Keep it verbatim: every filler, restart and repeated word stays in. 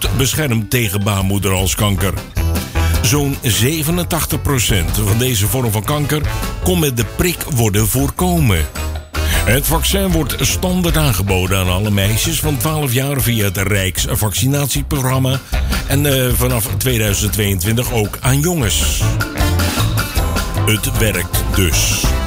goed beschermt tegen baarmoederhalskanker. Zo'n zevenentachtig procent van deze vorm van kanker kon met de prik worden voorkomen. Het vaccin wordt standaard aangeboden aan alle meisjes van twaalf jaar via het Rijksvaccinatieprogramma en uh, vanaf tweeduizend tweeëntwintig ook aan jongens. Het werkt dus.